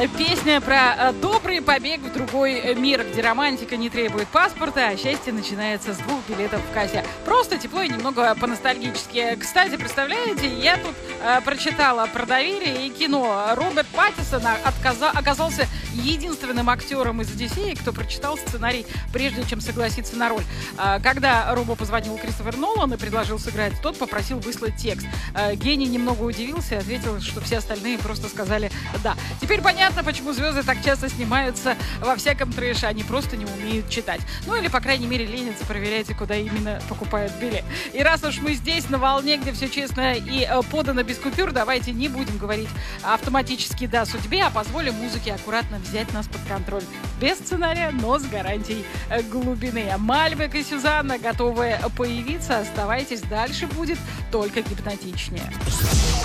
Песня про добрый побег в другой мир, где романтика не требует паспорта, а счастье начинается с 2 билетов в кассе. Просто тепло и немного по-ностальгически. Кстати, представляете, я тут прочитала про доверие и кино. Роберт Паттинсон оказался единственным актером из «Одиссеи», кто прочитал сценарий, прежде чем согласиться на роль. Когда Робо позвонил Кристофер Нолан и предложил сыграть, тот попросил выслать текст. Гений немного удивился и ответил, что все остальные просто сказали «да». Теперь понятно, почему звезды так часто снимаются во всяком трэше. Они просто не умеют читать. Ну или, по крайней мере, ленятся проверять, куда именно покупают билет. И раз уж мы здесь на волне, где все честно и подано без купюр, давайте не будем говорить автоматически «да» судьбе, а позволим музыке аккуратно взять нас под контроль. Без сценария, но с гарантией глубины. Мальвик и Сюзанна готовы появиться. Оставайтесь, дальше будет только гипнотичнее.